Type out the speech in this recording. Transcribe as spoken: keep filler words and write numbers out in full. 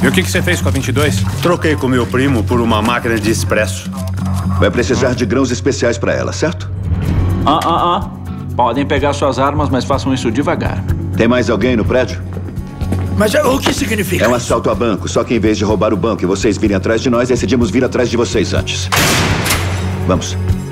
E o que, que você fez com a vinte e dois? Troquei com meu primo por uma máquina de expresso. Vai precisar de grãos especiais para ela, certo? Ah, ah, ah. Podem pegar suas armas, mas façam isso devagar. Tem mais alguém no prédio? Mas o que significa? É um assalto a banco, só que em vez de roubar o banco e vocês virem atrás de nós, decidimos vir atrás de vocês antes. Vamos.